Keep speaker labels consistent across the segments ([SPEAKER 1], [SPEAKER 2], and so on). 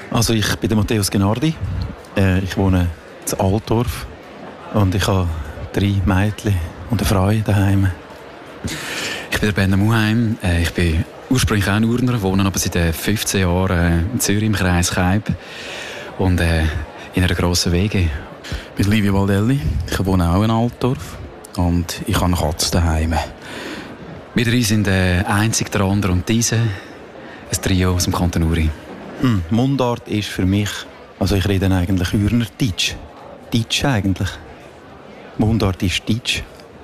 [SPEAKER 1] Also ich bin der Matthäus Genardi. Ich wohne in Altdorf und ich habe 3 Mädchen und eine Frau daheim.
[SPEAKER 2] Ich bin der Ben Muheim. Ich bin ursprünglich auch Urner, wohne aber seit 15 Jahren in Zürich im Kreis Kaib und in einer grossen WG.
[SPEAKER 3] Ich bin Livio Valdelli. Ich wohne auch in Altdorf und ich habe eine Katze daheim.
[SPEAKER 2] Wir 3 sind einzig der andere und diese, ein Trio aus dem Kanton Uri.
[SPEAKER 1] Mundart ist für mich, also ich rede eigentlich Urner Deutsch. Deutsch eigentlich. Mundart ist Deutsch.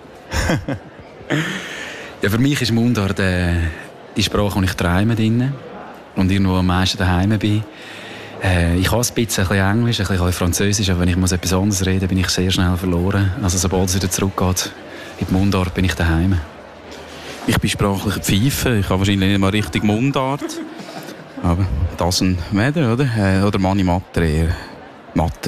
[SPEAKER 2] Ja, für mich ist Mundart die Sprache, die ich träume drin und irgendwo am meisten daheim bin. Ich kann ein bisschen Englisch, ein bisschen Französisch, aber wenn ich etwas anderes reden muss, bin ich sehr schnell verloren. Also sobald es wieder zurückgeht in die Mundart, bin ich daheim.
[SPEAKER 3] Ich bin sprachlicher Pfeife. Ich habe wahrscheinlich nicht mal richtig Mundart. Aber das ein Mädel, oder? Oder Mani Matter eher. Matter.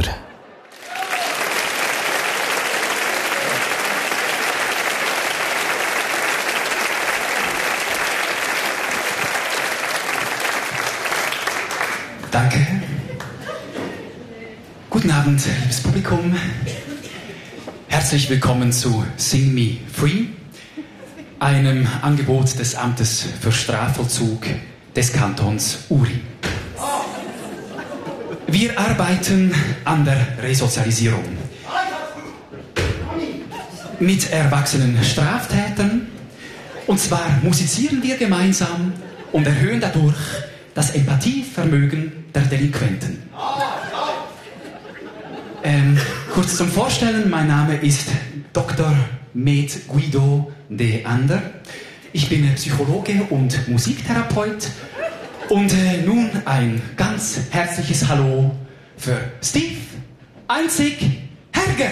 [SPEAKER 4] Danke. Guten Abend, liebes Publikum. Herzlich willkommen zu Sing Me Free, einem Angebot des Amtes für Strafvollzug des Kantons Uri. Wir arbeiten an der Resozialisierung mit erwachsenen Straftätern. Und zwar musizieren wir gemeinsam und erhöhen dadurch das Empathievermögen der Delinquenten. Kurz zum Vorstellen, mein Name ist Dr. Med Guido de Ander. Ich bin Psychologe und Musiktherapeut. Und nun ein ganz herzliches Hallo für Steve Einzig Herger.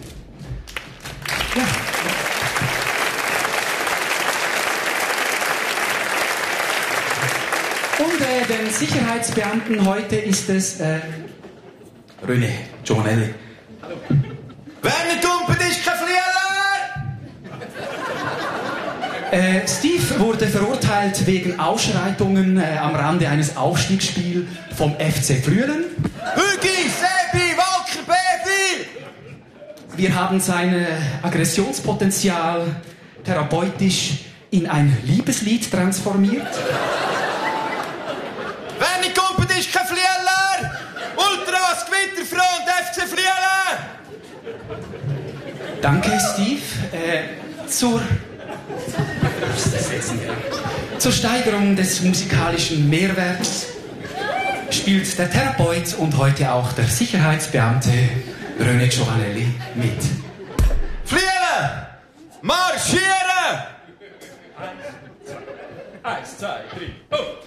[SPEAKER 4] Ja. Und den Sicherheitsbeamten heute ist es René Giovanelli.
[SPEAKER 5] Werner Tumpen ist kein Flieger!
[SPEAKER 4] Steve wurde verurteilt wegen Ausschreitungen am Rande eines Aufstiegsspiels vom FC Flüelen.
[SPEAKER 5] Hügi, Sebi, Walker, Baby!
[SPEAKER 4] Wir haben sein Aggressionspotenzial therapeutisch in ein Liebeslied transformiert.
[SPEAKER 5] Werner Tumpen ist kein Flieger! Ultras, Gewitterfront, FC Flüelen!
[SPEAKER 4] Danke, Steve. Zur Steigerung des musikalischen Mehrwerts spielt der Therapeut und heute auch der Sicherheitsbeamte René Giovanelli mit.
[SPEAKER 5] Fliehen! Marschieren!
[SPEAKER 6] 1, 2, 3, oh!